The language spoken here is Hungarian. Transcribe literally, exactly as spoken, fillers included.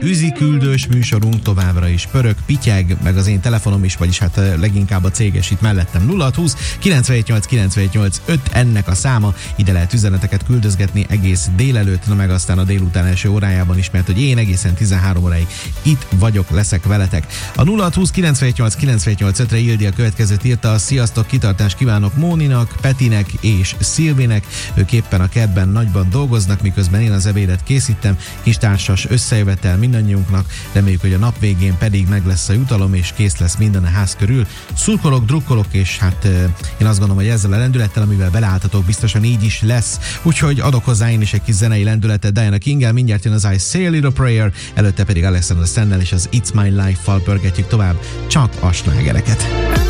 üziküldős műsorunk továbbra is pörög, pityeg, meg az én telefonom is, vagyis hát leginkább a céges itt mellettem. nulla hat húsz kilencvenhét nyolc kilencvenhét nyolc öt ennek a száma, ide lehet üzeneteket küldözgetni egész délelőtt, na meg aztán a délután első órájában is, mert hogy én egészen tizenhárom óráig itt vagyok, leszek veletek. A nulla hat húsz kilencvenhét nyolc kilencvenhét nyolc ötre Ildi a következőt írta: sziasztok, kitartást kívánok Móninak, Petinek és Szilvinek, ők éppen a kertben nagyban dolgoznak, miközben én az ebédet készítem, kis társas összejövetel mindannyiunknak, reméljük, hogy a nap végén pedig meg lesz a jutalom, és kész lesz minden a ház körül. Szurkolok, drukkolok, és hát én azt gondolom, hogy ezzel a lendülettel, amivel beleálltatok, biztosan így is lesz. Úgyhogy adok hozzá én is egy kis zenei lendületet Diana King-el, mindjárt jön az I Say a Little Prayer, előtte pedig Alexander Stennel és az It's My Life-val pörgetjük tovább csak a slágereket.